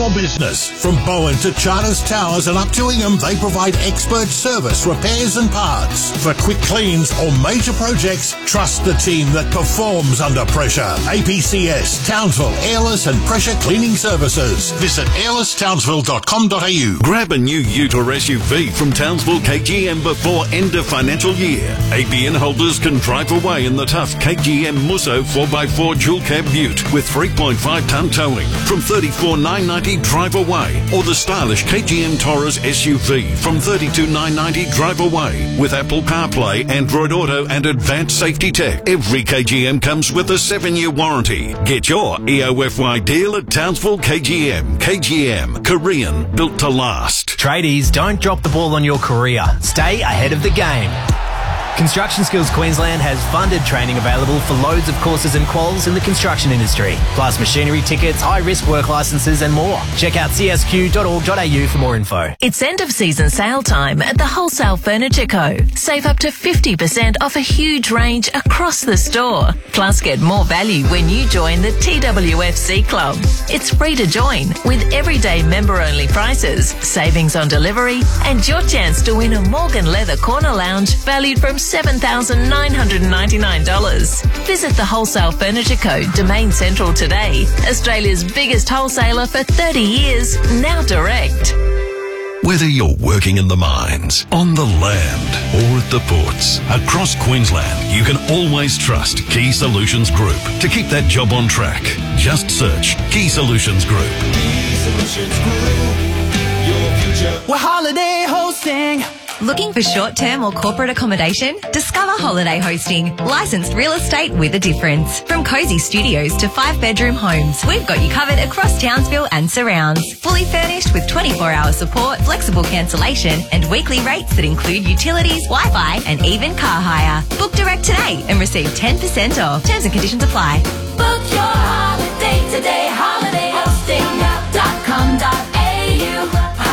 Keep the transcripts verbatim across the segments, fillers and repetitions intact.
home or business. From Bowen to Charters Towers and up to Ingham, they provide expert service, repairs and parts. For quick cleans or major projects, trust the team that performs under pressure. A P C S, Townsville, Airless and Pressure Cleaning Services. Visit airless townsville dot com dot a u. Grab a new ute or S U V from Townsville K G M before end of financial year. A B N holders can drive away in the tough K G M Musso four by four dual cab ute with three point five tonne towing from thirty-four thousand nine hundred ninety drive away, or the stylish K G M Taurus S U V from thirty-two thousand nine hundred ninety drive away with Apple CarPlay, Android Auto and advanced safety tech. Every K G M comes with a seven-year warranty. Get your E O F Y deal at Townsville K G M. K G M, Korean, built to last. Tradies, don't drop the ball on your career. Stay ahead of the game. Construction Skills Queensland has funded training available for loads of courses and quals in the construction industry, plus machinery tickets, high-risk work licences and more. Check out c s q dot org dot a u for more info. It's end-of-season sale time at the Wholesale Furniture Co. Save up to fifty percent off a huge range across the store. Plus, get more value when you join the T W F C Club. It's free to join with everyday member-only prices, savings on delivery, and your chance to win a Morgan Leather Corner Lounge valued from seven thousand nine hundred ninety-nine dollars. Visit the Wholesale Furniture Co. Domain Central today. Australia's biggest wholesaler for thirty years, now direct. Whether you're working in the mines, on the land, or at the ports, across Queensland, you can always trust Key Solutions Group to keep that job on track. Just search Key Solutions Group. Key Solutions Group, your future. We're holiday hosting. Looking for short-term or corporate accommodation? Discover Holiday Hosting, licensed real estate with a difference. From cosy studios to five-bedroom homes, we've got you covered across Townsville and surrounds. Fully furnished with twenty-four hour support, flexible cancellation, and weekly rates that include utilities, Wi-Fi, and even car hire. Book direct today and receive ten percent off. Terms and conditions apply. Book your holiday today. holiday hosting dot com dot a u.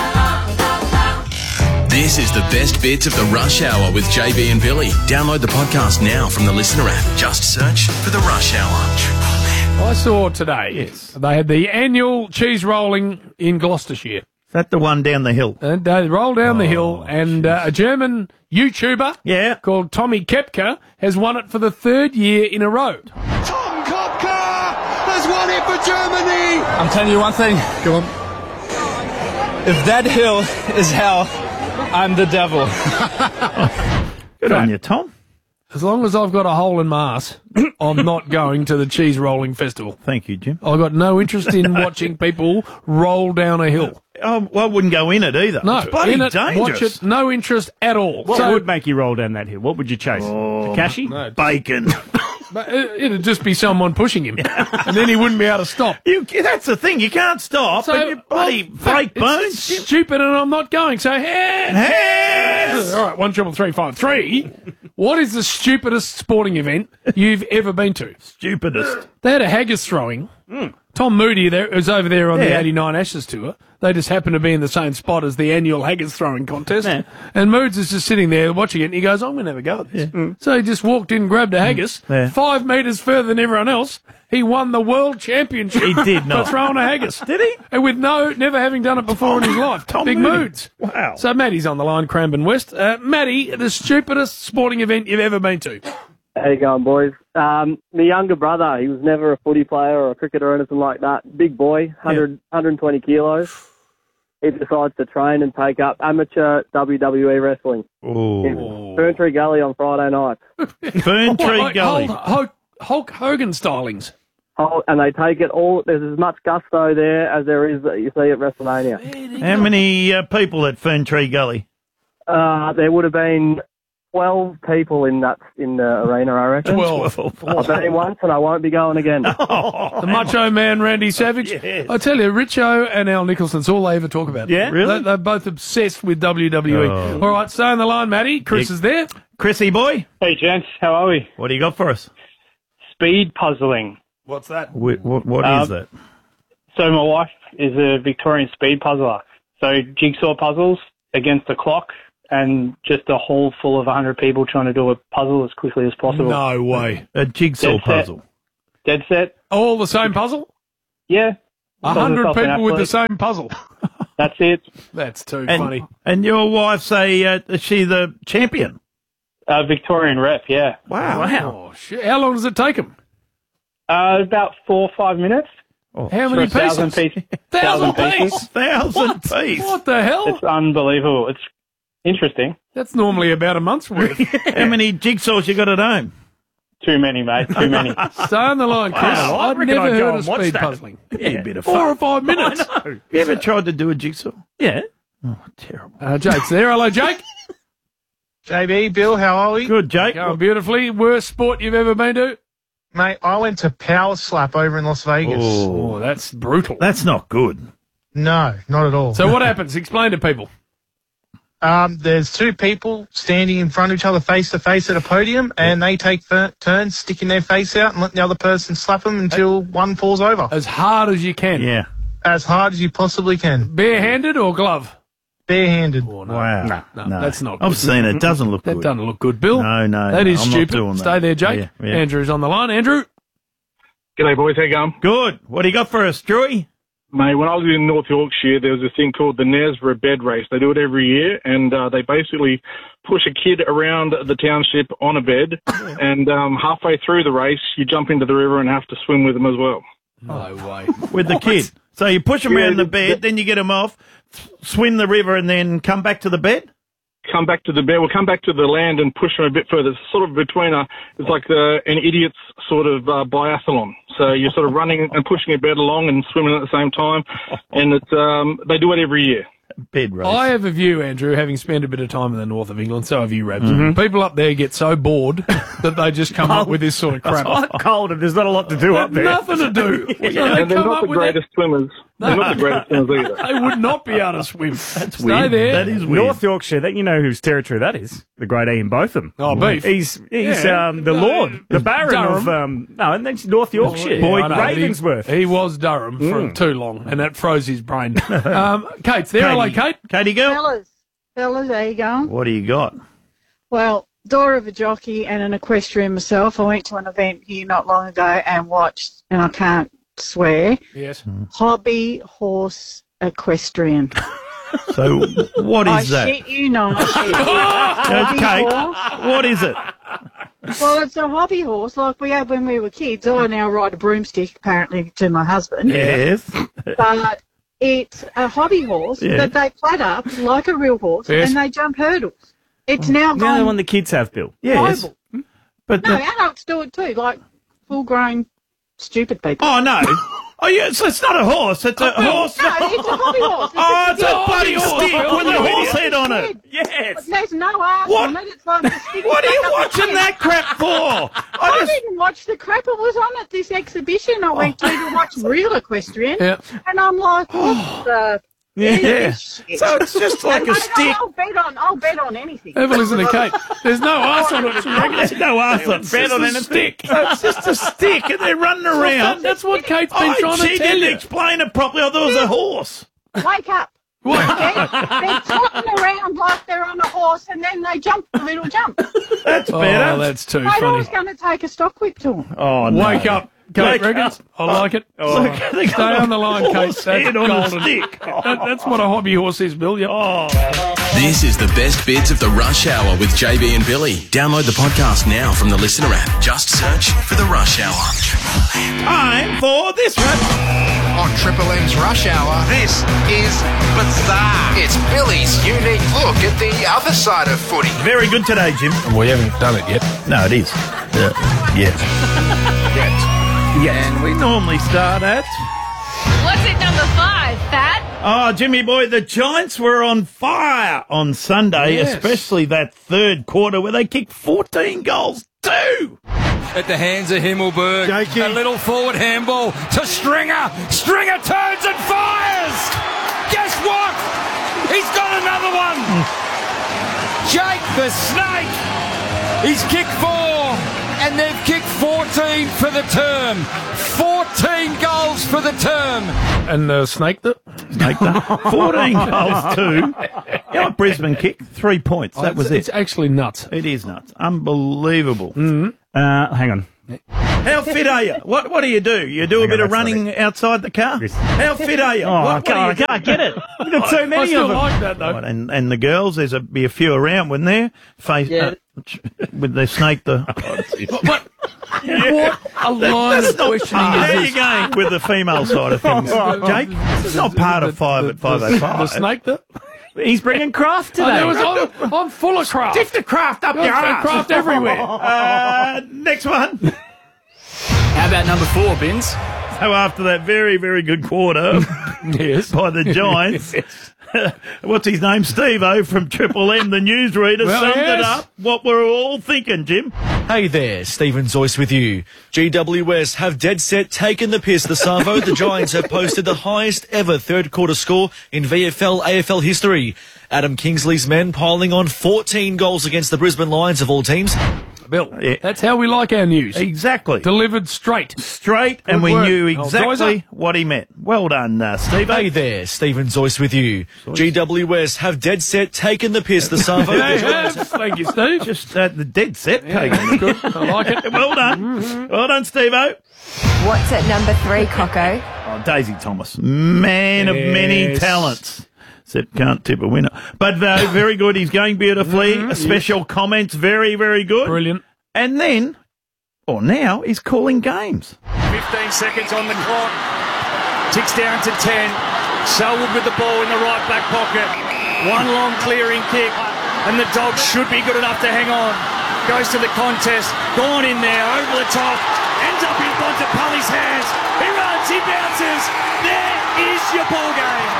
This is the best bits of the Rush Hour with J B and Billy. Download the podcast now from the Listener app. Just search for the Rush Hour. I saw today, yes, they had the annual cheese rolling in Gloucestershire. Is that the one down the hill? And they roll down oh, the hill, and uh, a German YouTuber yeah. called Tommy Kepka has won it for the third year in a row. Tom Kopka has won it for Germany! I'm telling you one thing. Go on. If that hill is hell, I'm the devil. Good on you, Tom. As long as I've got a hole in my ass, I'm not going to the cheese rolling festival. Thank you, Jim. I've got no interest in watching people roll down a hill. Oh, well, I wouldn't go in it either. No, it's bloody in it, dangerous. watch it, no interest at all. What so, would make you roll down that hill? What would you chase? Oh, Takashi? No, bacon. But it'd just be someone pushing him, and then he wouldn't be able to stop. You, that's the thing, you can't stop, So, but you bloody well, break it's bones. stupid, and I'm not going. So, hands. Hands. All right, one triple three five three. What is the stupidest sporting event you've ever been to? Stupidest. They had a haggis throwing. Mm. Tom Moody there was over there on Yeah. the eighty-nine Ashes tour. They just happened to be in the same spot as the annual haggis throwing contest. Yeah. And Moods is just sitting there watching it, and he goes, I'm going to have a go at this. Yeah. Mm. So he just walked in, grabbed a haggis. Yeah. Five metres further than everyone else, he won the world championship. He did not. For throwing a haggis. Did he? And with no, never having done it before in his life. Tom Big Moody. Moods. Wow. So Matty's on the line, Cranbourne West. Uh, Matty, the stupidest sporting event you've ever been to? How you going, boys? Um, my younger brother, he was never a footy player or a cricketer or anything like that. Big boy, one hundred, one hundred twenty kilos. He decides to train and take up amateur W W E wrestling. Oh. In Ferntree Gully on Friday night. Ferntree Like, Gully. Hulk, Hulk, Hulk Hogan stylings. Oh, and they take it all. There's as much gusto there as there is that you see at WrestleMania. How many uh, people at Ferntree Gully? Uh, there would have been twelve people in that in the arena, I reckon. Twelve. I've been once, and I won't be going again. The Macho Man, Randy Savage. Yes. I tell you, Richo and Al Nicholson's all they ever talk about. Yeah? Really? They, they're both obsessed with W W E. Oh. All right, stay on the line, Matty. Chris Yeah. is there. Chrissy boy, Hey, gents, how are we? what do you got for us? Speed puzzling. What's that? What, what, what Um, is that? So my wife is a Victorian speed puzzler. So jigsaw puzzles against the clock and just a hall full of one hundred people trying to do a puzzle as quickly as possible. No way. A jigsaw Dead set. puzzle. Dead set? All the same puzzle? Yeah. A hundred people with the same puzzle. That's it. That's too And, funny. and your wife's a, uh, is she the champion? Uh, Victorian rep, yeah. Wow. Oh, shit. How long does it take them? Uh, about four or five minutes. Oh, How For many a thousand pieces? pieces. Thousand Thousand pieces? Thousand What? piece. What the hell? It's unbelievable. It's interesting. That's normally about a month's worth. How many jigsaws you got at home? Too many, mate. Too many. Stay on the line, Chris. Wow, I I've reckon never I'd go heard and of watch speed that. puzzling. Yeah, a bit of Four fun. or five minutes. I know. You ever tried to do a jigsaw? Yeah. Oh, terrible. Uh, Jake's there. Hello, Jake. J B, Bill, how are we? Good, Jake. Going beautifully. Worst sport you've ever been to? Mate, I went to Power Slap over in Las Vegas. Oh, Oh, that's brutal. that's not good. No, not at all. So what happens? Explain to people. Um, there's two people standing in front of each other face to face at a podium, and they take fir- turns sticking their face out and letting the other person slap them until one falls over. As hard as you can. Yeah. As hard as you possibly can. Barehanded or glove? Barehanded. Oh, no. Wow. No, no, that's not I've good. seen it. It doesn't look That good. doesn't look good, Bill. No, no. That is I'm not stupid. doing that. Stay there, Jake. Yeah, yeah. Andrew's on the line. Andrew? G'day, boys. How you going? Good. What do you got for us, Drewy? Mate, when I was in North Yorkshire, there was this thing called the Knaresborough Bed Race. They do it every year, and uh, they basically push a kid around the township on a bed, and um, halfway through the race, you jump into the river and have to swim with them as well. No way. With the kid. So you push him Yeah, around the the- bed, then you get him off, swim the river, and then come back to the bed? Come back to the bed. We'll come back to the land and push them a bit further. It's sort of between a, it's like the, an idiot's sort of uh, biathlon. So you're sort of running and pushing a bed along and swimming at the same time, and it's um, they do it every year. Bed race. I have a view, Andrew, having spent a bit of time in the north of England, so have you, Rabs. Mm-hmm. People up there get so bored that they just come up with this sort of crap. It's quite cold and there's not a lot to do up there. Nothing to do. So they And they're come not up the with that. greatest swimmers. They're not the greatest swimmers either. They would not be able to swim. That's Stay weird. there. That is weird. North Yorkshire, that you know whose territory that is. The great Ian Botham. Oh, beef. He's he's Yeah. um, the No, Lord, the Baron Durham. of um, no, and that's North Yorkshire. Boy, I know, but he- Ravensworth. He, was Durham for Mm. too long, and that froze his brain. um, Kate's there. Hello, Kate. Katie girl. Fellas, fellas, how you going? What do you got? Well, daughter of a jockey and an equestrian myself. I went to an event here not long ago and watched, and I can't swear, Yes. hobby horse equestrian. So what I is that? shit you not. Hobby Okay. horse. What is it? Well, it's a hobby horse like we had when we were kids. I now ride a broomstick, apparently, to my husband. Yes. But it's a hobby horse Yeah. that they plat up like a real horse Yes. and they jump hurdles. It's now Now gone the one the kids have, Bill. Yes. global. But No, the- adults do it too, like full-grown stupid people. Oh, no. Oh, yeah, so it's not a horse. It's a horse. No, it's a hobby horse. Oh, it's a Yeah. bloody stick Bill, with a Bill, horse Bill. head on it. Yes. There's no arse What? on it. It's like a stick What are you stuck up watching the that head. crap for? I, I just- didn't watch the crap. It was on at this exhibition I went to to watch real equestrian. Yeah. And I'm like, what the... Yeah. is this shit? So it's just like And a I- stick. I'll bet on, I'll bet on anything. Have a listen to Kate. There's no arse on it. It's regular. There's no arse on it. It's Bet just on a anything. stick. So it's just a stick and they're running around. That's what Kate's been Oh, trying to she tell didn't you. explain it properly. I thought it was a horse. Wake up. They're, they're trotting around like they're on a horse and then they jump a little jump. That's Oh, better. that's too I funny. was going to take a stock whip to them. Oh, no. Wake up, Kate Wake Reggins. up. I like it. Oh. Stay on the line, Kate. That's Head on a golden. stick. That, that's what a hobby horse is, Bill. Yep. Oh. This is the best bits of the Rush Hour with J B and Billy. Download the podcast now from the Listener app. Just search for the Rush Hour. Time for this one. On Triple M's Rush Hour, this is Bizarre. It's Billy's unique look at the other side of footy. Very good today, Jim. We haven't done it yet. No, it is. Uh, yes. yes. Yes. And we normally start at... What's at number five, Fat? Oh, Jimmy boy, the Giants were on fire on Sunday, Yes. especially that third quarter where they kicked fourteen goals. Two! At the hands of Himmelberg. Jakey. A little forward handball to Stringer. Stringer turns and fires! Guess what? He's got another one! Jake the Snake! He's kicked four, and they've kicked fourteen for the term. fourteen goals for the term. And uh, snake that? Snake that. fourteen goals, two. You know what Brisbane kicked? Three points. That Oh, was it's, it. It's actually nuts. It is nuts. Unbelievable. Mm-hmm. Uh, hang on. How fit are you? What What do you do? You do a Hang bit on, of that's running outside the car? How fit are you? Oh, what, God, what do you I can't do? get it. You've got so many I still of them. like that, though. Right, and and the girls, there's a be a few around, wouldn't there? Face Yeah. uh, with their snake. The What? What a line of questioning How are is you this? going with the female side of things, Jake? This is not part of five at five oh The five. snake that? He's bringing craft Oh, today. there was, I'm, I'm full of craft. Stiff the craft up Got your ass. craft everywhere. Uh, next one. How about number four, Bins? So after that very, very good quarter Yes. by the Giants, what's his name? Steve-O from Triple M, the newsreader, Well, summed yes. it up. What we're all thinking, Jim. Hey there, Stephen Zoyce with you. G W S have dead set taken the piss this Savo. The Giants have posted the highest ever third quarter score in V F L A F L history. Adam Kingsley's men piling on fourteen goals against the Brisbane Lions of all teams. Bill, Yeah. that's how we like our news. Exactly. Delivered straight. Straight, and Good we work. knew Oh, exactly what he meant. Well done, uh, Steve. Hey there, Stephen Zoyce with you. G W S have dead set taken the piss this Savo. They have. Thank you, Steve. Just uh, the dead set Yeah, taken. that's good. I like it. Well done. Well done, Steve-O. What's at number three, Coco? Oh, Daisy Thomas, man of many Yes. talents. Except can't tip a winner. But uh, very good. He's going beautifully. Special comments. Very, very good. Brilliant. And then, or now, he's calling games. fifteen seconds on the clock. Ticks down to ten. Selwood with the ball in the right back pocket. One long clearing kick. And the Dogs should be good enough to hang on. Goes to the contest. Gone in there. Over the top. Ends up in Bontempelli's hands. He runs. He bounces. There is your ball game.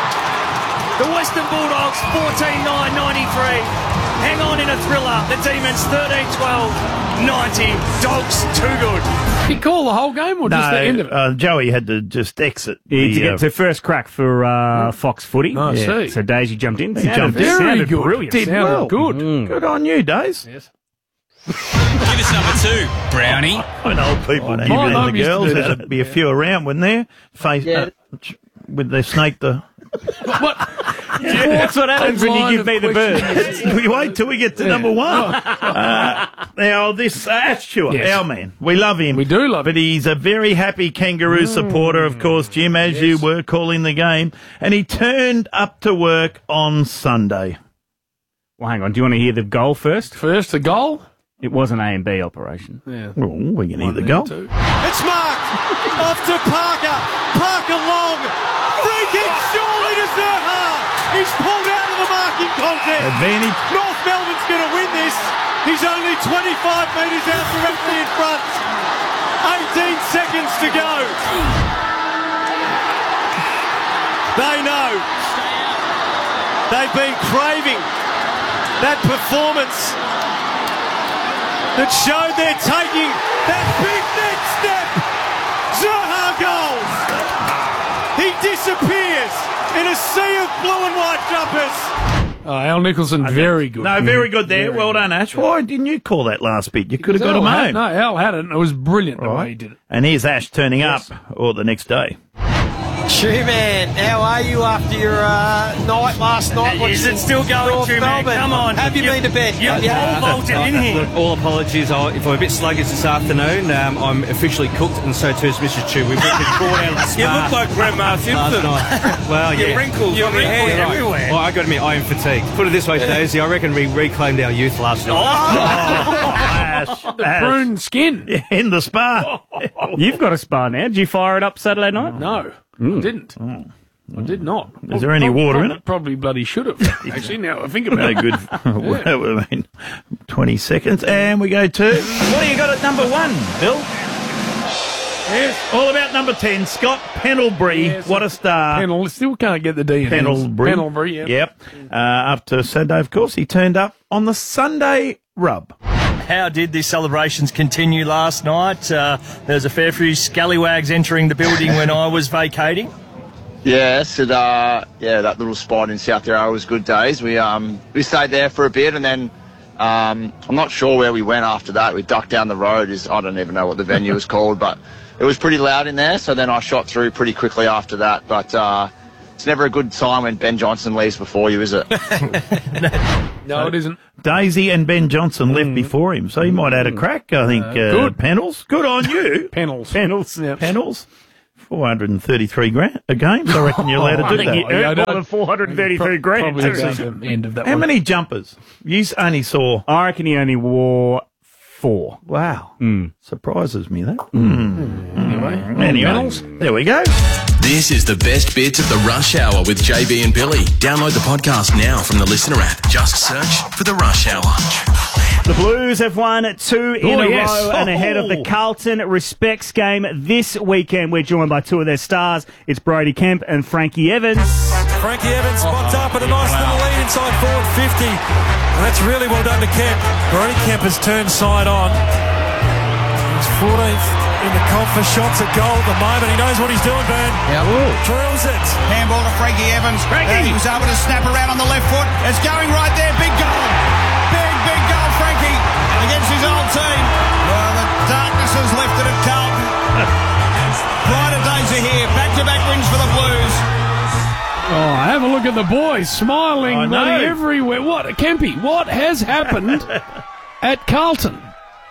The Western Bulldogs, fourteen nine ninety-three. Hang on in a thriller. The Demons, thirteen twelve ninety. Dogs, too good. Did he call the whole game or just the end of it? uh, Joey had to just exit. Yeah, the, to get uh, to first crack for uh, Fox Footy. I see. So Daisy jumped in. He jumped in. Sounded, Very sounded good. brilliant. did Sounded well. good. Mm. Good on you, Days. Yes. Give us number two, Brownie. I know people. my even mum the used to girls, do there'd that. be a few around, wouldn't there? Face Yeah. uh, with their snake. The What? That's what happens when you line give of me the questioning bird. we wait till we get to number one. Uh, now, this uh, Ash Stewart, Yes. our man, we love him. We do love But he's a very happy Kangaroo supporter, of course, Jim, as you were calling the game. And he turned up to work on Sunday. Well, hang on. Do you want to hear the goal first? First, the goal. It was an A and B operation. Yeah. Well, we can hear the One goal. there, too. It's marked off to Parker. Parker long. Free kick surely to Zerha. He's pulled out of the marking contest. Advantage. North Melbourne's going to win this. He's only twenty-five metres out directly in front. eighteen seconds to go. They know. They've been craving that performance that showed they're taking that big next step. Zaha goals. He disappears in a sea of blue and white jumpers. Oh, Al Nicholson, very good. No, very good there. Very well done, Ash. Why didn't you call that last bit? You could have got him Al had- home. No, Al had it, and it was brilliant the Right. way he did it. And here's Ash turning up, or the next day. True, man. How are you after your uh, night last night? Is it still going, North True, man? Melbourne? Come on. Have you, You- been to bed? you Yeah. pole vaulted in here. Look, all apologies. I, if I'm a bit sluggish this afternoon, um, I'm officially cooked, and so too is Missus Chu. We've been brought out of the spa. You look like Grandma last Simpson. night. Well, Your yeah. wrinkles You're on your right. hair You're right. everywhere. Well, I got to admit, I am fatigued. Put it this way, Daisy, I reckon we reclaimed our youth last night. Ash, The Ash. prune skin. In the spa. You've got a spa now. Did you fire it up Saturday night? No, I didn't. I did not. Is there any water in Probably- it? Probably bloody should have. Actually, now I think about No it. good. Well, I mean, twenty seconds. And we go to. What do you got at number one, Bill? Yes. All about number ten, Scott Pendlebury. Yes. What a star. Pennell still can't get the D in. Pendlebury. Pendlebury, yeah. Yep. Uh, up to Saturday, of course. He turned up on the Sunday rub. How did the celebrations continue last night? Uh, there was a fair few scallywags entering the building when I was vacating. Yes, it, uh, yeah, that little spot in South Yarra was good days. We um we stayed there for a bit, and then um I'm not sure where we went after that. We ducked down the road. Is I don't even know what the venue was called, but it was pretty loud in there. So then I shot through pretty quickly after that. But uh, it's never a good time when Ben Johnson leaves before you, is it? No, it isn't. Daisy and Ben Johnson left before him, so he might have had a crack, I think. Uh, good. Pennels. Good on you. Pennels. Pennels. Yeah. Pennels. four hundred thirty-three grand a game, so I reckon you're allowed to I do think that. you earned more than four hundred thirty-three grand. Probably too. the end of that How one. many jumpers? You only saw... I reckon he only wore four. Wow. Mm. Surprises me, that. Mm. Anyway. Anyway, there we go. This is the best bits of the Rush Hour with J B and Billy. Download the podcast now from the Listener app. Just search for the Rush Hour. The Blues have won two in Oh, a yes. row and ahead of the Oh. Carlton Respects game this weekend. We're joined by two of their stars. It's Brody Kemp and Frankie Evans. Frankie Evans spots up at a nice little lead inside forward fifty. And that's really well done to Kemp. Brody Kemp has turned side on. He's fourteenth in the comp for shots at goal at the moment. He knows what he's doing, Ben. Yep. Drills it. Handball to Frankie Evans. Frankie! He was able to snap around on the left foot. It's going right there. Big goal. Big, big goal, Frankie, against his old team. Well, the darkness has lifted at Carlton. Brighter days are here. Back-to-back wins for the Blues. Oh, have a look at the boys smiling I know. bloody everywhere. What, Kempy, what has happened at Carlton?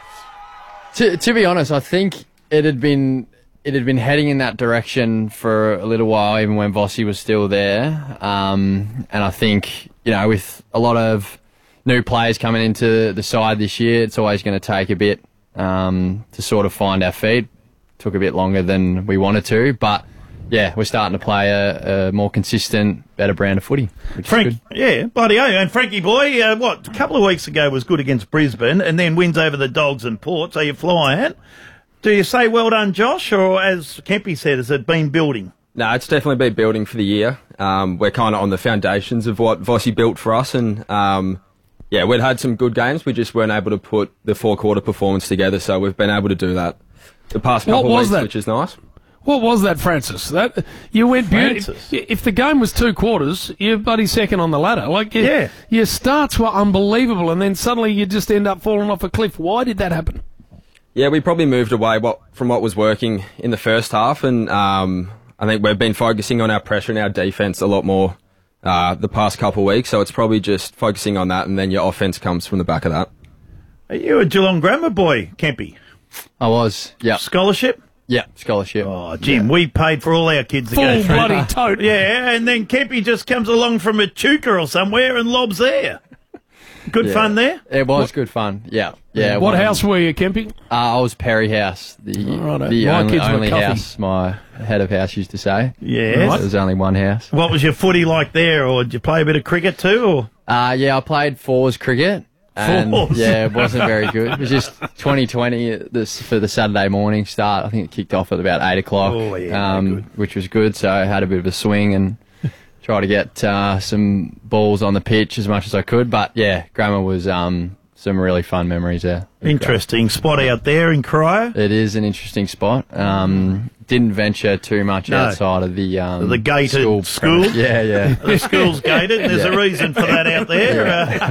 To, to be honest, I think it had been it had been heading in that direction for a little while, even when Vossi was still there. Um, and I think, you know, with a lot of new players coming into the side this year, it's always going to take a bit um, to sort of find our feet. Took a bit longer than we wanted to, but yeah, we're starting to play a, a more consistent, better brand of footy. Which Frank, is good. yeah, bloody oh, and Frankie boy, uh, what, a couple of weeks ago was good against Brisbane and then wins over the Dogs and Port, so you're flying. Do you say well done, Josh, or as Kempy said, has it been building? No, it's definitely been building for the year. Um, we're kind of on the foundations of what Vossi built for us, and um, yeah, we'd had some good games. We just weren't able to put the four-quarter performance together, so we've been able to do that the past couple What of was weeks, that? which is nice. What was that, Francis? That you went beautiful. Francis. If, if the game was two quarters, you're bloody second on the ladder. Like your, Yeah. your starts were unbelievable, and then suddenly you just end up falling off a cliff. Why did that happen? Yeah, we probably moved away what, from what was working in the first half, and um, I think we've been focusing on our pressure and our defence a lot more uh, the past couple of weeks, so it's probably just focusing on that, and then your offence comes from the back of that. Are you a Geelong grammar boy, Kempy? I was, yeah. Scholarship? Yeah, scholarship. Oh, Jim, we paid for all our kids to Full go through. bloody tote. Yeah, and then Kempy just comes along from Echuca or somewhere and lobs there. Good Yeah. fun there? It was good fun, yeah. yeah. What one- house were you, Kempy? Uh, I was Perry House, the, Righto. the My only, kids were only Cuffy. house my head of house used to say. Yes. There was only one house. What was your footy like there, or did you play a bit of cricket too? Or Uh, yeah, I played fours cricket. And Fours? yeah, it wasn't very good. It was just twenty twenty this for the Saturday morning start. I think it kicked off at about eight o'clock, Oh, yeah, um, which was good. So I had a bit of a swing and try to get uh, some balls on the pitch as much as I could. But yeah, grammar was um, some really fun memories there. interesting spot out there in Cryo. It is an interesting spot. Um, didn't venture too much No. outside of the um, The gated school. school? Yeah, yeah. The school's gated, and there's a Yeah. reason for that out there.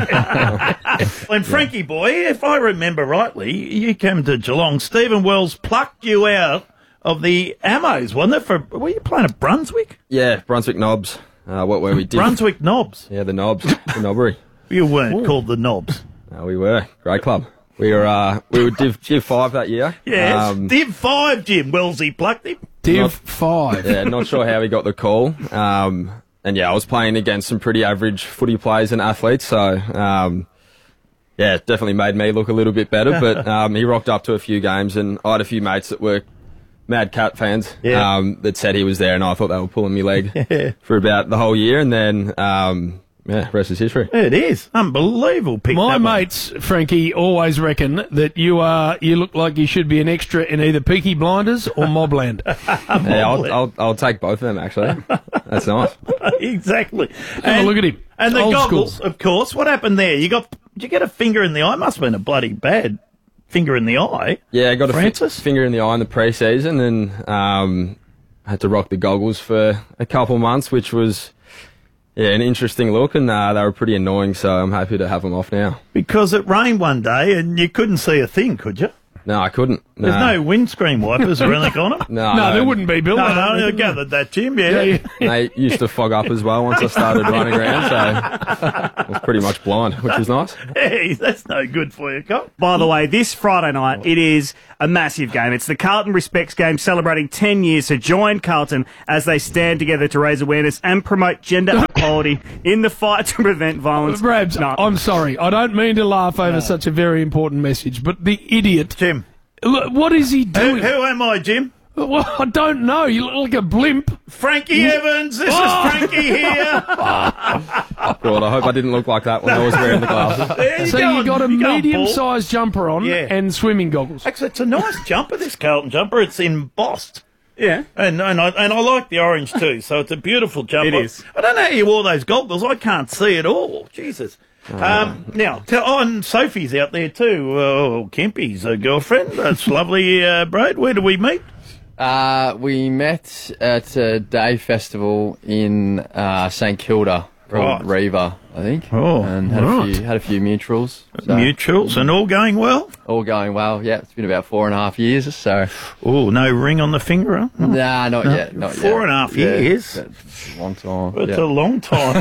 Uh, and Frankie boy, if I remember rightly, you came to Geelong. Stephen Wells plucked you out of the Ammos, wasn't it? For were you playing at Brunswick? Yeah, Brunswick Knobs. Uh, what were we? Div- Brunswick Knobs. Yeah, the Knobs, the Knobbery. You weren't called the Knobs. No, we were great club. We were uh, we were Div, Div five that year. Yes, Um, Div five, Jim Wellesley plucked him. Div Not- five. Yeah, not sure how he got the call. Um, and yeah, I was playing against some pretty average footy players and athletes, so um, yeah, it definitely made me look a little bit better. But um, he rocked up to a few games, and I had a few mates that were Mad Cat fans Yeah. um, that said he was there, and I thought they were pulling me leg Yeah. for about the whole year, and then um, yeah, rest is history. It is unbelievable. Pick My that one. mates, Frankie, always reckon that you are you look like you should be an extra in either Peaky Blinders or Mobland. Yeah, I'll, I'll I'll take both of them actually. That's nice. Exactly. Have a look at him. And the Old goggles, school. of course. What happened there? You got? Did you get a finger in the eye? Must have been a bloody bad finger in the eye. Yeah, I got a fi- Francis? finger in the eye in the pre-season, and um, had to rock the goggles for a couple months, which was yeah an interesting look, and uh, they were pretty annoying. So I'm happy to have them off now. Because it rained one day and you couldn't see a thing, could you? No, I couldn't. There's No. no windscreen wipers or anything on them. No, No, no. there wouldn't be, Bill. No, I no, don't I reckon. gathered that, Jim. Yeah. Yeah, yeah. They used to fog up as well once I started running around, so I was pretty much blind, which was nice. Hey, that's no good for you, Cop. By the way, this Friday night, it is a massive game. It's the Carlton Respects game celebrating ten years. So join Carlton as they stand together to raise awareness and promote gender equality in the fight to prevent violence. Rabs, No. I'm sorry. I don't mean to laugh over such a very important message, but the idiot. Jim. Look, what is he Who, doing? who am I, Jim? Well, I don't know. You look like a blimp. Frankie Evans. This Oh. is Frankie here. God, I hope I didn't look like that when I was wearing the glasses. There you So go. you got a You go, medium-sized jumper on Yeah. and swimming goggles. Actually, it's a nice jumper, this Carlton jumper. It's embossed. Yeah. And and I, and I like the orange too, so it's a beautiful jumper. It is. I don't know how you wore those goggles. I can't see at all. Jesus. Um, now, tell, oh, and Sophie's out there too. Oh, Kempy's a girlfriend. That's lovely, uh, Brad. Where do we meet? Uh, we met at a day festival in uh, St Kilda, called Right. Reva, I think. Oh, and had right. a few had a few mutuals. So Mutuals and all going well? all going well. Yeah, it's been about four and a half years. So Oh, no ring on the finger, huh? nah, not No. yet. Not yet. Four and a half Yeah, years. that's a long time. It's yeah. a long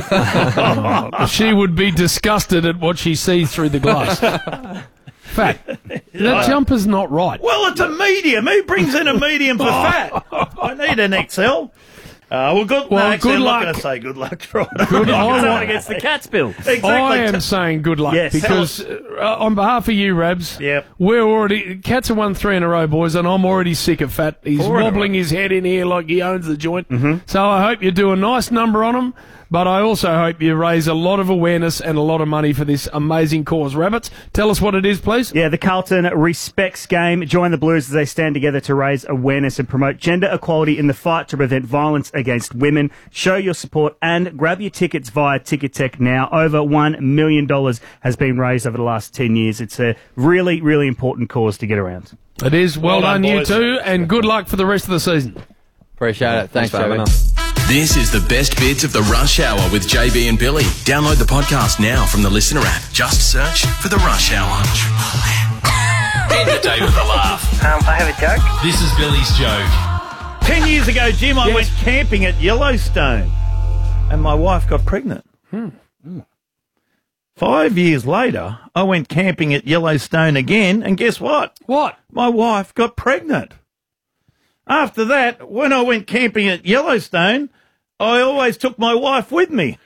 time. She would be disgusted at what she sees through the glass. Fat. That jumper's not right. Well, it's a medium. Who brings in a medium for fat? I need an X L. Uh, well, good, Well, no, actually, good I'm luck. not going to say good luck, right? Good It's luck. up against the Cats, Bill. Exactly. I am saying good luck Yes. because uh, on behalf of you, Rabs, Yep. we're already Cats have won three in a row, boys, and I'm already sick of Fat. He's Four in a wobbling his head in here like he owns the joint. Mm-hmm. So I hope you do a nice number on him, but I also hope you raise a lot of awareness and a lot of money for this amazing cause. Rabbits, tell us what it is, please. Yeah, the Carlton Respects game. Join the Blues as they stand together to raise awareness and promote gender equality in the fight to prevent violence against women. Show your support and grab your tickets via Ticketek now. Over one million dollars has been raised over the last ten years. It's a really, really important cause to get around. It is. Well, Well done, done, you boys. two, and good luck for the rest of the season. Appreciate it. Thanks, for having Joey. us. This is the best bits of the Rush Hour with J B and Billy. Download the podcast now from the Listener app. Just search for the Rush Hour. End the day with a laugh. Um, I have a joke. This is Billy's joke. Ten years ago, Jim, I Yes. went camping at Yellowstone, and my wife got pregnant. Hmm. Five years later, I went camping at Yellowstone again, and guess what? What? My wife got pregnant. After that, when I went camping at Yellowstone, I always took my wife with me.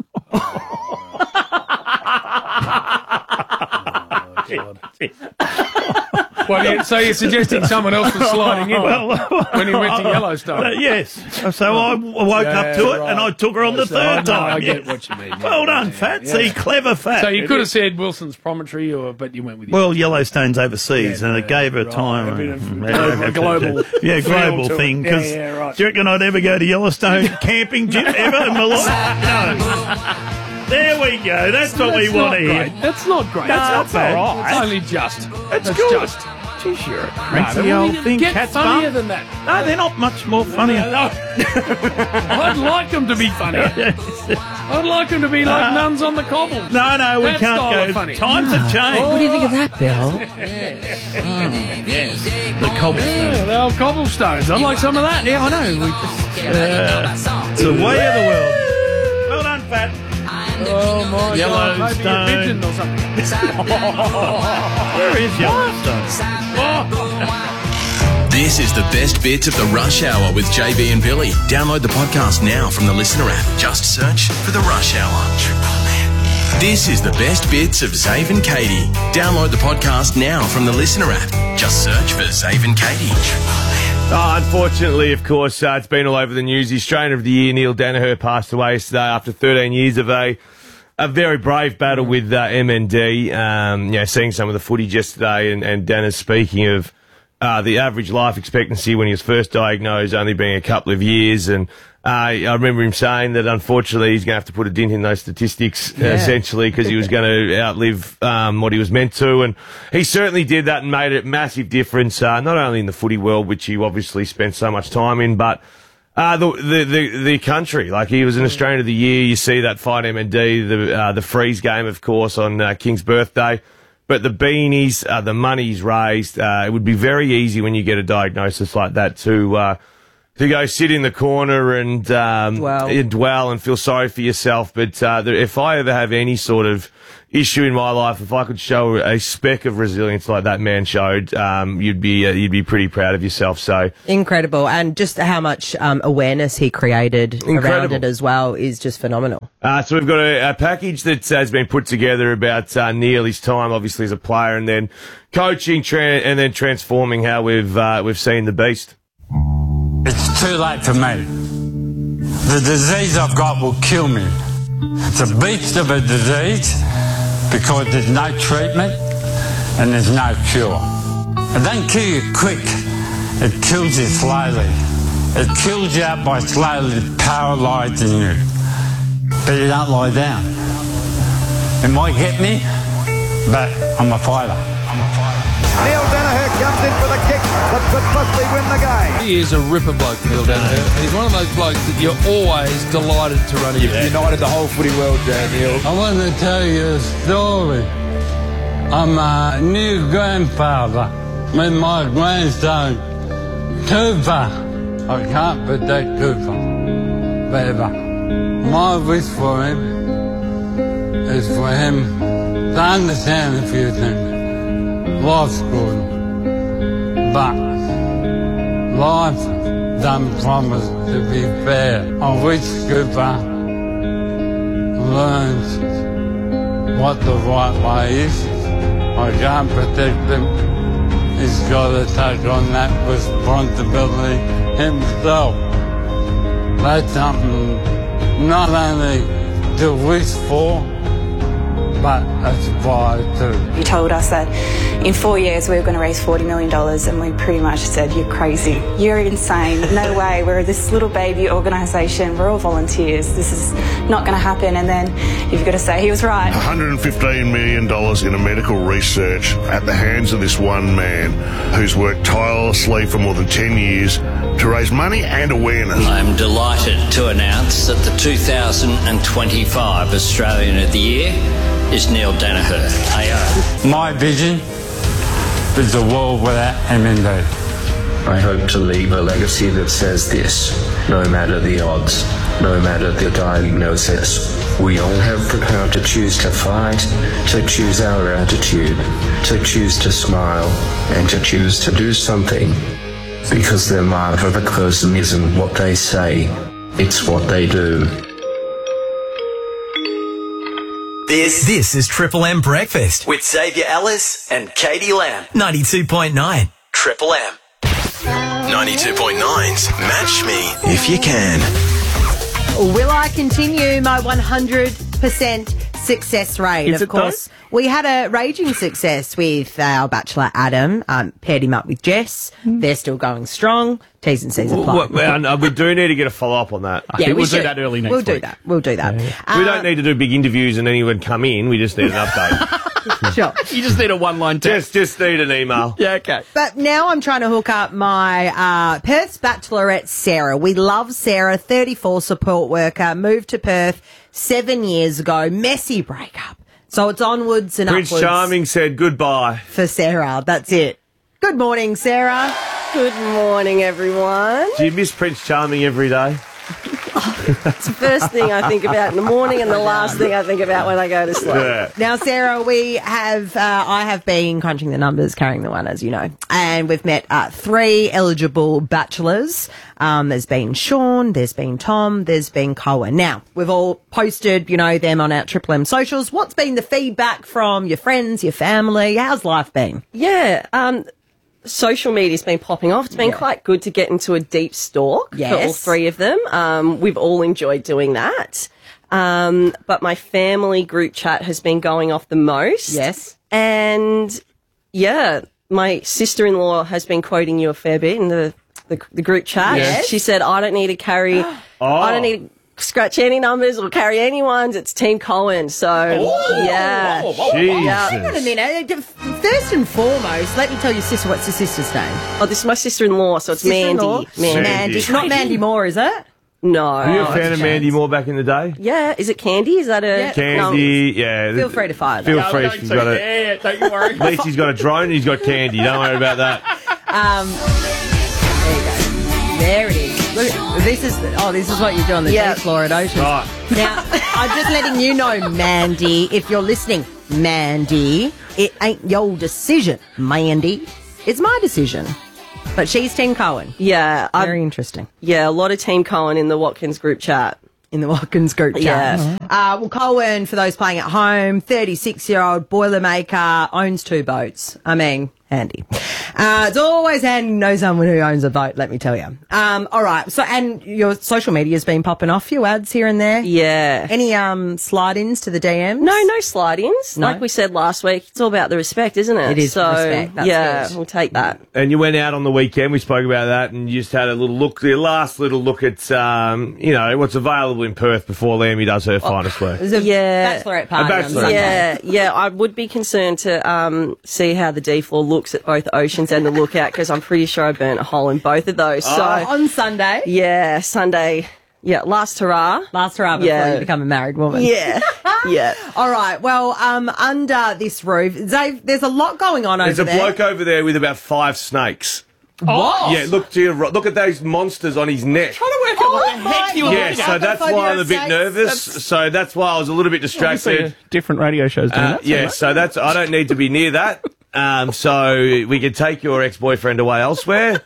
Well, you, so you're suggesting someone else was sliding in when he went to Yellowstone? Uh, yes. So I w- woke up to it, right. and I took her on the So, third no, time. I get yes. what you mean. Well done, Fat. See, clever Fat. So you could have said Wilson's Promontory, or but you went with Well, Yellowstone's overseas, and it gave her time. A bit of Yeah, global- global yeah, feel global to it. thing. Yeah, 'cause yeah, right. do you reckon I'd ever go to Yellowstone camping, Jim, ever in my life? No. There we go. That's what we That's want not to hear. great. That's not great. That's not bad. all right. It's only just. That's That's good. just. Jeez, you're a No, crazy but old we thing. get Cat's funnier bum. than that. No, they're not much more funnier. I'd like them to be funnier. I'd like them to be like nuns on the cobble. No, no, we That can't style go. of funny. Times have changed. What do you think of that, Bill? The cobblestone. Yeah, the old cobblestones. I'd like some of that. Yeah, I know. We Uh, it's the way of the world. Well done, Fat. Oh my God! Maybe a Yellowstone. pigeon or something. Where is Yellowstone? This is the best bits of the Rush Hour with J B and Billy. Download the podcast now from the Listener app. Just search for the Rush Hour. This is the best bits of Zave and Katie. Download the podcast now from the Listener app. Just search for Zave and Katie. Oh, unfortunately, of course, uh, it's been all over the news. The Australian of the Year, Neil Danaher, passed away today after thirteen years of a a very brave battle with uh, M N D. Um, you know, seeing some of the footage yesterday, and, and Danaher speaking of uh, the average life expectancy when he was first diagnosed only being a couple of years, and uh, I remember him saying that unfortunately he's going to have to put a dent in those statistics, uh, Yeah. essentially, because he was going to outlive um, what he was meant to, and he certainly did that and made a massive difference, uh, not only in the footy world, which he obviously spent so much time in, but uh, the, the the the country. Like, he was an Australian of the Year. You see that fight M N D, the uh, the freeze game, of course, on uh, King's birthday. But the beanies, uh, the money's raised. Uh, it would be very easy when you get a diagnosis like that to uh, to go sit in the corner and um, Dwell. and dwell and feel sorry for yourself. But uh, the, if I ever have any sort of issue in my life, if I could show a speck of resilience like that man showed, um, you'd be uh, you'd be pretty proud of yourself. So Incredible. And just how much um, awareness he created around Incredible. it as well is just phenomenal. Uh, so we've got a, a package that has been put together about uh, Neil, his time, obviously, as a player, and then coaching, tra- and then transforming how we've uh, we've seen the beast. It's too late for me. The disease I've got will kill me. It's a beast of a disease because there's no treatment and there's no cure. It don't kill you quick. It kills you slowly. It kills you out by slowly paralysing you. But you don't lie down. It might get me, but I'm a fighter. I'm a fighter. Neil Danaher comes in for the kick that could possibly win the game. He is a ripper bloke, Neil Danaher. And he's one of those blokes that you're always delighted to run into. You've united the whole footy world, Jay Neil. I want to tell you a story. I'm a new grandfather with my grandson, Cooper. I can't predict Cooper, but my wish for him is for him to understand a few things. Life's good, but life doesn't promise to be fair. I wish Cooper learns what the right way is. I can't protect him. He's got to take on that responsibility himself. That's something not only to wish for, but aspire to. You told us that in four years we were going to raise forty million dollars, and we pretty much said, you're crazy. You're insane. No way. We're this little baby organisation. We're all volunteers. This is not going to happen. And then you've got to say he was right. one hundred fifteen million dollars in a medical research at the hands of this one man who's worked tirelessly for more than ten years to raise money and awareness. I'm delighted to announce that the two thousand twenty-five Australian of the Year is Neil Danaher, A O. My vision is a world without M and D. I hope to leave a legacy that says this: no matter the odds, no matter the diagnosis, we all have the power to choose to fight, to choose our attitude, to choose to smile, and to choose to do something. Because their mark of a person isn't what they say, it's what they do. This this is Triple M Breakfast with Xavier Ellis and Katie Lamb. ninety-two point nine Triple M. ninety-two point nine's Match Me If You Can. Will I continue my one hundred percent success rate? Is of it course, we had a raging success with our bachelor Adam. Um, paired him up with Jess. They're still going strong. T's and C's apply. Well, well, and we do need to get a follow-up on that. Yeah, we we'll should. do that early next We'll week. do that. We'll do that. we Uh, don't need to do big interviews and anyone come in. We just need an update. Sure. You just need a one-line text. Just, just need an email. Yeah, okay. But now I'm trying to hook up my uh, Perth's bachelorette, Sarah. We love Sarah, thirty-four, support worker, moved to Perth seven years ago. Messy breakup. So it's onwards and Prince upwards. Charming said goodbye. For Sarah. That's it. Good morning, Sarah. Good morning, everyone. Do you miss Prince Charming every day? It's the first thing I think about in the morning and the last thing I think about when I go to sleep. Yeah. Now, Sarah, we have, uh, I have been crunching the numbers, carrying the one, as you know, and we've met uh, three eligible bachelors. Um, there's been Sean, there's been Tom, there's been Cohen. Now, we've all posted, you know, them on our Triple M socials. What's been the feedback from your friends, your family? How's life been? Yeah, um, social media's been popping off. It's been Yeah. quite good to get into a deep stalk for all Yes. three of them. Um, we've all enjoyed doing that. Um, but my family group chat has been going off the most. Yes. And yeah, my sister-in-law has been quoting you a fair bit in the, the, the group chat. Yes. She said, I don't need to carry, I don't need to scratch any numbers or carry anyone's. It's Team Cohen. So, yeah. Yeah. Hang on a minute. First and foremost, let me tell your sister, what's your sister's name? Oh, this is my sister-in-law, so it's Sister-in-law? Mandy. Mandy. Mandy. Not Mandy Moore, is it? No. Were you a fan of Mandy Moore back in the day? Yeah, is it Candy? Is that a Yeah. Candy, yeah. Feel free to fire Feel that. free. No, She's don't got a. say- yeah, don't you worry. At least he's got a drone and he's got Candy. Don't worry about that. Um, there you go. There it is. Look, this is oh, this is what you do on the Yeah. deep floor at Ocean. Right. Now, I'm just letting you know, Mandy, if you're listening, Mandy, it ain't your decision, Mandy. It's my decision. But she's Team Cohen. Yeah. Very interesting. Yeah, a lot of Team Cohen in the Watkins group chat. In the Watkins group chat. Yeah. Uh, well, Cohen, for those playing at home, thirty-six-year-old Boilermaker, owns two boats. I mean, handy. Uh, it's always handy to know someone who owns a boat, let me tell you. Um, all right. So, and your social media's been popping off, few ads here and there. Yeah. Any um slide-ins to the D Ms? No, no slide-ins. No? Like we said last week, it's all about the respect, isn't it? It is so, respect. That's yeah, good. we'll take that. And you went out on the weekend. We spoke about that, and you just had a little look, the last little look at, um, you know, what's available in Perth before Lammy does her finest work. There's a Yeah. bachelorette party A on bachelorette. Sunday. Yeah, yeah, I would be concerned to um, see how the D floor looks at both Oceans and the Lookout because I'm pretty sure I burnt a hole in both of those. So Oh, on Sunday? yeah, Sunday, yeah, last hurrah, Last hurrah before Yeah. you become a married woman. yeah, yeah. All right. Well, um, under this roof, Dave, there's a lot going on There's over a there. bloke over there with about five snakes. What? Yeah, look to your right. Look at those monsters on his neck. Trying to work out what the heck you were Yeah, looking so at. that's why I'm a bit nervous. So that's why I was a little bit distracted. Different radio shows doing Uh, that. yeah, so that's I don't need to be near that. Um, so we can take your ex-boyfriend away elsewhere,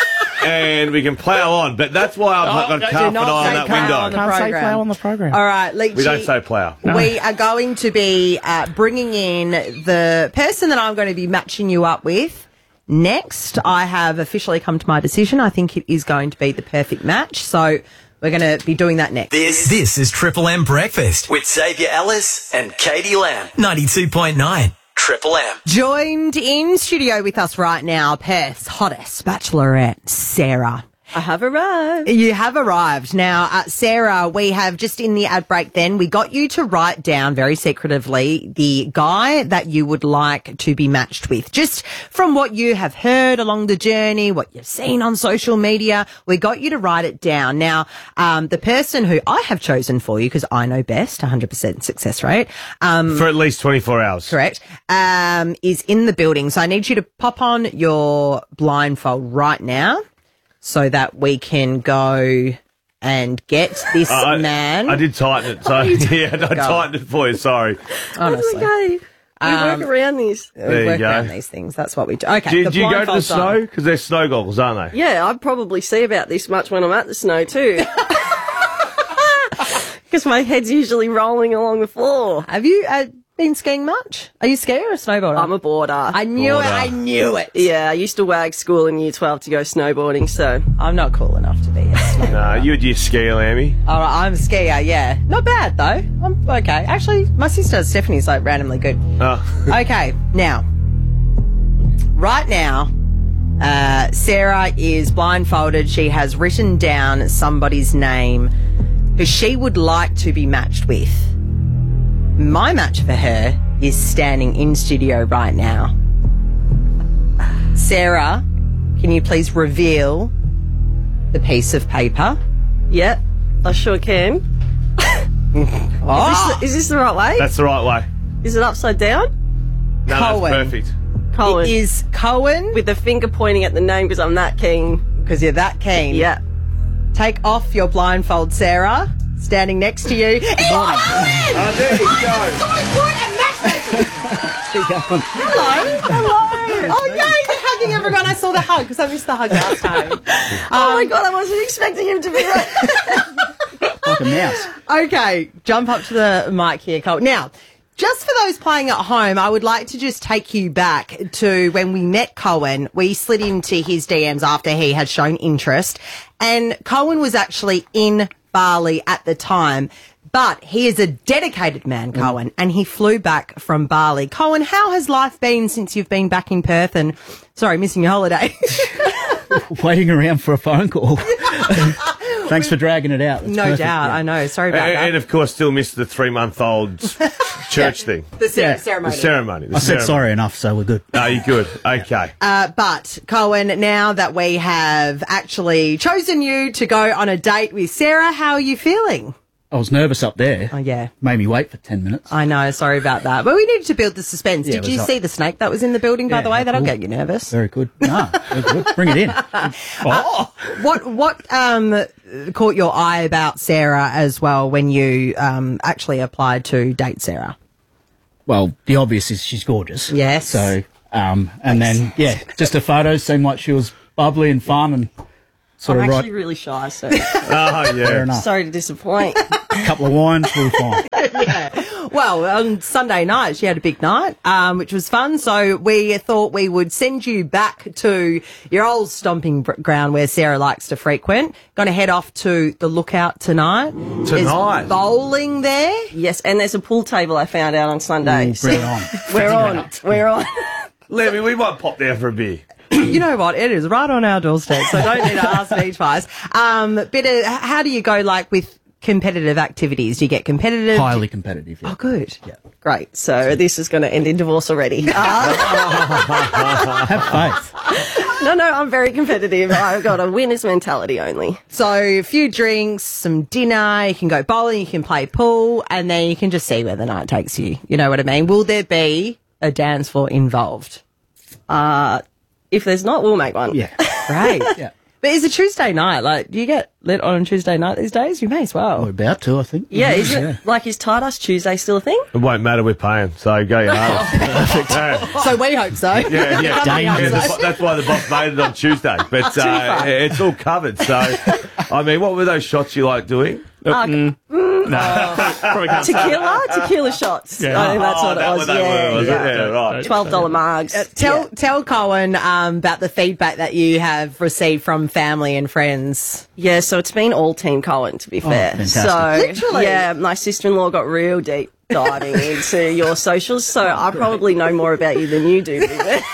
and we can plough on. But that's why I've Oh, got do carpet not on say that plough window. on the Can't say program. plough on the program. All right, Leachy. We don't say plough. We are going to be uh, bringing in the person that I'm going to be matching you up with. Next, I have officially come to my decision. I think it is going to be the perfect match. So we're going to be doing that next. This this is Triple M Breakfast with Xavier Ellis and Katie Lamb. ninety-two point nine Triple M. Joined in studio with us right now, Perth's hottest bachelorette, Sarah. I have arrived. You have arrived. Now, uh, Sarah, we have just in the ad break then, we got you to write down very secretively the guy that you would like to be matched with. Just from what you have heard along the journey, what you've seen on social media, we got you to write it down. Now, um, the person who I have chosen for you, because I know best, one hundred percent success rate. Um, For at least twenty-four hours. Correct. Um, is in the building. So I need you to pop on your blindfold right now so that we can go and get this Uh, I, man. I did tighten it. So Oh, you did. yeah, I Go. tightened it for you. Sorry. Honestly. That's okay. We Um, work around this. We There you work go. around these things. That's what we do. Okay. Do, the do you go to the blindfold's snow? on. Because they're snow goggles, aren't they? Yeah, I probably see about this much when I'm at the snow too. Because my head's usually rolling along the floor. Have you uh, been skiing much? Are you a skier or a snowboarder? I'm a boarder. I knew it. I knew it. Yeah, I used to wag school in year twelve to go snowboarding, so. I'm not cool enough to be a snowboarder. No, you would ski, Lammy. All right, I'm a skier, yeah. Not bad, though. I'm okay. Actually, my sister Stephanie's like randomly good. Oh. Okay, now, right now, uh, Sarah is blindfolded. She has written down somebody's name who she would like to be matched with. My match for her is standing in studio right now. Sarah, can you please reveal the piece of paper? Yeah, I sure can. Oh. Is, this the, is this the right way? That's the right way. Is it upside down? No, Cohen. that's perfect. Cohen. It is Cohen. With the finger pointing at the name because I'm that keen. Because you're that keen. Yeah. Take off your blindfold, Sarah. Standing next to you. Oh, there you Hello. Hello. Oh, yay, you're hugging everyone. I saw the hug because I missed the hug last time. Oh my God, I wasn't expecting him to be there. Like a mouse. Okay, jump up to the mic here, Cole. Now, just for those playing at home, I would like to just take you back to when we met Cohen. We slid into his D Ms after he had shown interest, and Cohen was actually in Bali at the time. But he is a dedicated man, Cohen, and he flew back from Bali. Cohen, how has life been since you've been back in Perth and, sorry, missing your holiday? Waiting around for a phone call. Thanks for dragging it out. That's no perfect, doubt. yeah. I know. Sorry about And, that. and of course, still missed the three-month-old church thing. The cer- Yeah. ceremony. The ceremony. The I said ceremony. sorry enough, so we're good. Oh, you're good. Okay. Uh, but, Cohen, now that we have actually chosen you to go on a date with Sarah, how are you feeling? I was nervous up there. Oh, yeah. Made me wait for ten minutes. I know, sorry about that. But we needed to build the suspense. Yeah, Did it you was see up. the snake that was in the building, by Yeah, the way? how That'll cool. get you nervous. Very good. No, very good. Bring it in. Oh. What what um caught your eye about Sarah as well when you um actually applied to date Sarah? Well, the obvious is she's gorgeous. Yes. So, um, and then, yeah, just her photos seemed like she was bubbly and fun and sort I'm of actually right. really shy, so Oh, yeah. Fair enough. sorry to disappoint. A couple of wines, we'll be fine. Yeah. Well, on Sunday night, she had a big night, um, which was fun. So we thought we would send you back to your old stomping br- ground where Sarah likes to frequent. Going to head off to the Lookout tonight. Tonight? There's bowling there. Yes, and there's a pool table I found out on Sunday. Ooh, bring it on. We're on. We're on. Lemmy, we might pop there for a beer. You know what? It is right on our doorstep, so don't need to ask me twice. Um, but uh, how do you go, like, with competitive activities? Do you get competitive? Highly competitive, yeah. Oh, good. Yeah. Great. So this is going to end in divorce already. Uh, Have faith. no, no, I'm very competitive. I've got a winner's mentality only. So a few drinks, some dinner, you can go bowling, you can play pool, and then you can just see where the night takes you. You know what I mean? Will there be a dance floor involved? Uh, if there's not, we'll make one. Yeah. Great. Yeah. But it's a Tuesday night. Like, do you get lit on a Tuesday night these days? You may as well. We're about to, I think. Yeah, isn't Yeah. it? Like, is Tight Ass Tuesday still a thing? It won't matter, we're paying, so go your hardest. Yeah. So we hope so. Yeah, yeah. Come on, Yeah, so. the bo- that's why the boss made it on Tuesday. But uh, it's all covered. So, I mean, what were those shots you like doing? Uh, mm, tequila? Tequila shots. Yeah. I think that's Oh, what it that was. was- that yeah. was- yeah, right. twelve dollars mugs. Uh, tell tell Cohen um, about the feedback that you have received from family and friends. Yeah, so it's been all Team Cohen, to be fair. fantastic. So, Literally? yeah, my sister-in-law got real deep diving into your socials, so I probably know more about you than you do. Ruben.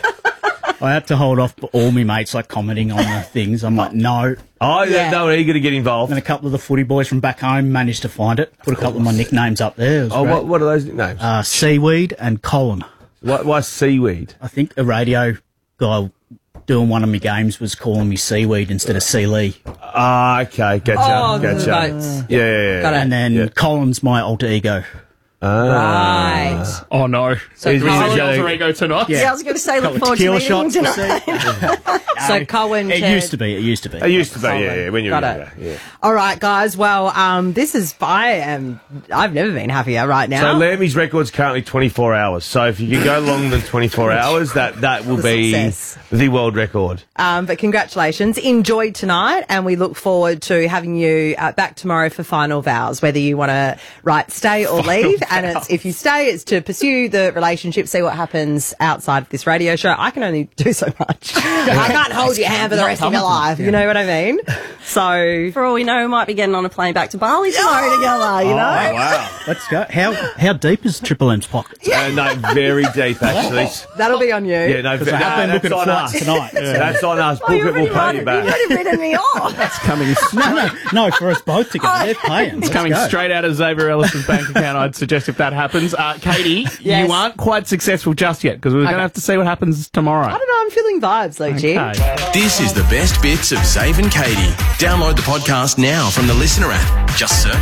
I had to hold off all my mates like commenting on the things. I'm like, no. Oh, Yeah. they were eager to get involved. And a couple of the footy boys from back home managed to find it. Put a couple of my nicknames up there. It was Oh, great. what, what are those nicknames? Uh, Seaweed and Colin. Why, why seaweed? I think a radio guy doing one of my games was calling me Seaweed instead of Sea Lee. Ah, okay, getcha, Oh, the getcha. votes. Yeah, yeah, yeah. Got it. And then Yeah. Colin's my alter ego. Right. Oh no! So He's Cohen- really Alter ego tonight. Yeah, I was going to say, look Couple of forward to tequila meeting shots. tonight. to see. So Cohen It chaired- used to be. It used to be. It used to be, yeah, yeah, when you were Got younger. it. Yeah. All right, guys. Well, um, this is I am. I've never been happier right now. So Lammy's record's currently twenty-four hours. So if you can go longer than twenty-four hours, that, that will The be success. the world record. Um, but congratulations. Enjoy tonight, and we look forward to having you uh, back tomorrow for final vows, whether you want to write stay or leave. And it's, if you stay, it's to pursue the relationship, see what happens outside of this radio show. I can only do so much. I can't hold your hand for the rest of your life. You know what I mean? So, For all we know, we might be getting on a plane back to Bali tomorrow together, you know? Oh, wow. Let's go. How how deep is Triple M's pockets? Uh, no, very deep, actually. that'll be on you. Yeah, no, Because I have no, been that's looking at on flights us. tonight. Yeah, that's on us. Oh, Book you're it, we'll already pay right. you You've back. already written me off. It's coming. No, no, no, for us both together. They're paying. It's Let's coming go. straight out of Xavier Ellis's bank account. I'd suggest if that happens, uh, Katie, Yes. you aren't quite successful just yet because we're going Okay. to have to see what happens tomorrow. I don't know. I'm feeling vibes, Lucci. Okay. This is the best bits of Zave and Katie. Download the podcast now from the Listener app. Just search